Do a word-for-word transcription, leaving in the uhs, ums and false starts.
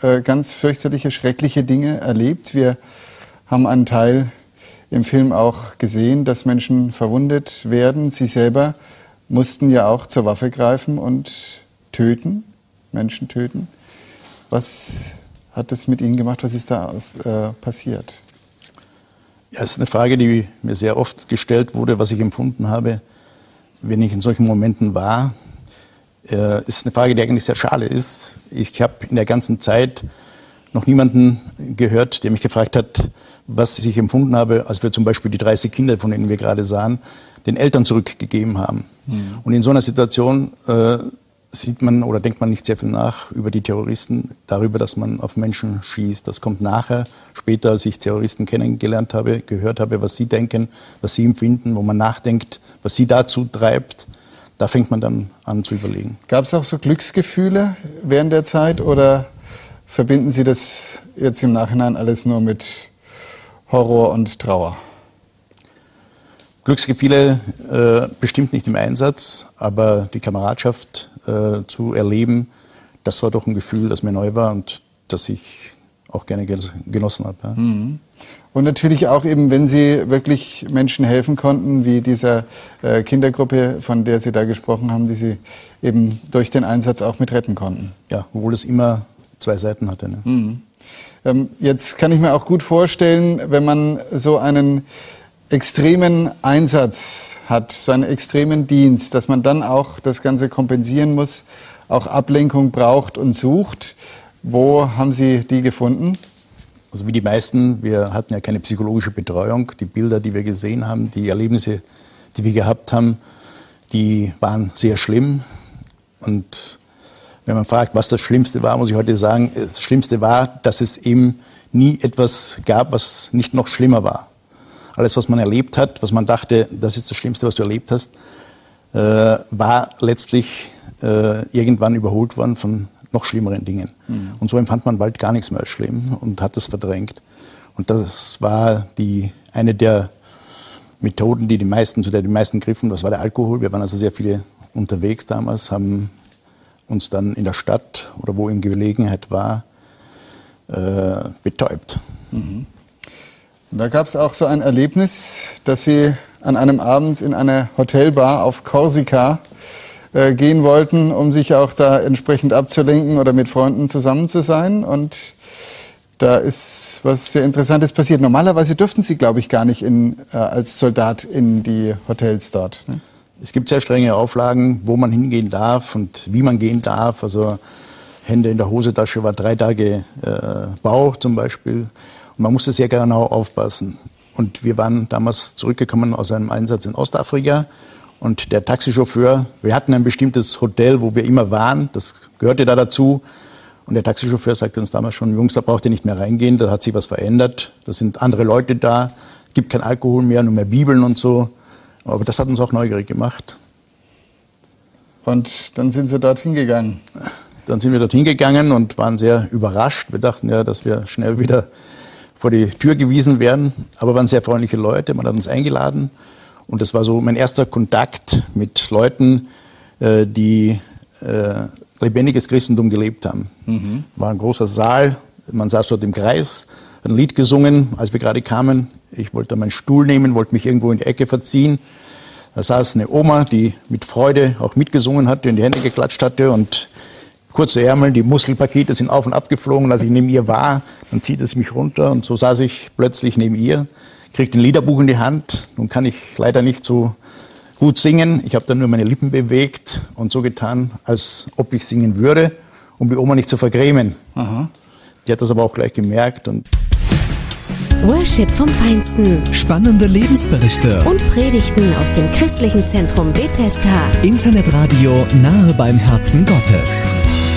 äh, ganz fürchterliche, schreckliche Dinge erlebt. Wir haben einen Teil im Film auch gesehen, dass Menschen verwundet werden. Sie selber mussten ja auch zur Waffe greifen und töten, Menschen töten. Was hat das mit Ihnen gemacht? Was ist da aus, äh, passiert? Ja, es ist eine Frage, die mir sehr oft gestellt wurde, was ich empfunden habe, wenn ich in solchen Momenten war. Äh, ist eine Frage, die eigentlich sehr schade ist. Ich habe in der ganzen Zeit noch niemanden gehört, der mich gefragt hat, was ich empfunden habe, als wir zum Beispiel die dreißig Kinder, von denen wir gerade sahen, den Eltern zurückgegeben haben. Mhm. Und in so einer Situation äh, sieht man oder denkt man nicht sehr viel nach über die Terroristen, darüber, dass man auf Menschen schießt. Das kommt nachher, später, als ich Terroristen kennengelernt habe, gehört habe, was sie denken, was sie empfinden, wo man nachdenkt, was sie dazu treibt. Da fängt man dann an zu überlegen. Gab es auch so Glücksgefühle während der Zeit oder verbinden Sie das jetzt im Nachhinein alles nur mit Horror und Trauer? Glücksgefühle äh, bestimmt nicht im Einsatz, aber die Kameradschaft äh, zu erleben, das war doch ein Gefühl, das mir neu war und das ich auch gerne genossen habe. Ja. Mhm. Und natürlich auch eben, wenn Sie wirklich Menschen helfen konnten, wie dieser äh, Kindergruppe, von der Sie da gesprochen haben, die Sie eben durch den Einsatz auch mit retten konnten. Ja, obwohl es immer zwei Seiten hatte. Ne? Mhm. Ähm, jetzt kann ich mir auch gut vorstellen, wenn man so einen extremen Einsatz hat, so einen extremen Dienst, dass man dann auch das Ganze kompensieren muss, auch Ablenkung braucht und sucht. Wo haben Sie die gefunden? Also wie die meisten, wir hatten ja keine psychologische Betreuung. Die Bilder, die wir gesehen haben, die Erlebnisse, die wir gehabt haben, die waren sehr schlimm. Und wenn man fragt, was das Schlimmste war, muss ich heute sagen, das Schlimmste war, dass es eben nie etwas gab, was nicht noch schlimmer war. Alles, was man erlebt hat, was man dachte, das ist das Schlimmste, was du erlebt hast, äh, war letztlich äh, irgendwann überholt worden von noch schlimmeren Dingen. Mhm. Und so empfand man bald gar nichts mehr als schlimm und hat das verdrängt. Und das war die, eine der Methoden, die die meisten, zu der die meisten griffen, das war der Alkohol. Wir waren also sehr viele unterwegs damals, haben uns dann in der Stadt oder wo ihm Gelegenheit war, äh, betäubt. Mhm. Da gab es auch so ein Erlebnis, dass Sie an einem Abend in eine Hotelbar auf Korsika äh, gehen wollten, um sich auch da entsprechend abzulenken oder mit Freunden zusammen zu sein. Und da ist was sehr Interessantes passiert. Normalerweise dürften Sie, glaube ich, gar nicht in, äh, als Soldat in die Hotels dort. Ne? Es gibt sehr strenge Auflagen, wo man hingehen darf und wie man gehen darf. Also Hände in der Hosentasche war drei Tage äh, Bauch zum Beispiel. Und man musste sehr genau aufpassen. Und wir waren damals zurückgekommen aus einem Einsatz in Ostafrika. Und der Taxichauffeur, wir hatten ein bestimmtes Hotel, wo wir immer waren, das gehörte da dazu. Und der Taxichauffeur sagte uns damals schon, Jungs, da braucht ihr nicht mehr reingehen, da hat sich was verändert. Da sind andere Leute da, gibt kein Alkohol mehr, nur mehr Bibeln und so. Aber das hat uns auch neugierig gemacht. Und dann sind Sie dorthin gegangen? Dann sind wir dorthin gegangen und waren sehr überrascht. Wir dachten ja, dass wir schnell wieder vor die Tür gewiesen werden, aber waren sehr freundliche Leute, man hat uns eingeladen und das war so mein erster Kontakt mit Leuten, die äh, lebendiges Christentum gelebt haben. Mhm. War ein großer Saal, man saß dort im Kreis, hat ein Lied gesungen, als wir gerade kamen. Ich wollte meinen Stuhl nehmen, wollte mich irgendwo in die Ecke verziehen. Da saß eine Oma, die mit Freude auch mitgesungen hatte, in die Hände geklatscht hatte und kurze Ärmel, die Muskelpakete sind auf und ab geflogen. Als ich neben ihr war, dann zieht es mich runter. Und so saß ich plötzlich neben ihr, kriegte ein Liederbuch in die Hand. Nun kann ich leider nicht so gut singen. Ich habe dann nur meine Lippen bewegt und so getan, als ob ich singen würde, um die Oma nicht zu vergrämen. Aha. Die hat das aber auch gleich gemerkt. Und Worship vom Feinsten. Spannende Lebensberichte. Und Predigten aus dem christlichen Zentrum Bethesda. Internetradio nahe beim Herzen Gottes.